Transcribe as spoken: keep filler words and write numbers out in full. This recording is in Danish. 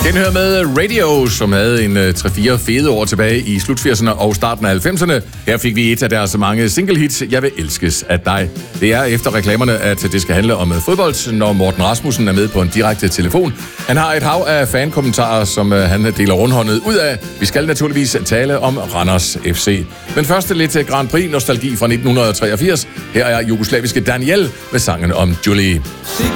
Genhør med Radio, som havde en tre fire fede år tilbage i slut firserne og starten af halvfemserne. Her fik vi et af deres mange single hits, Jeg vil elskes af dig. Det er efter reklamerne, at det skal handle om fodbold, når Morten Rasmussen er med på en direkte telefon. Han har et hav af fankommentarer, som han deler rundhåndet ud af. Vi skal naturligvis tale om Randers F C. Men først lidt Grand Prix nostalgi fra nitten treogfirs. Her er jugoslaviske Daniel med sangen om Julie.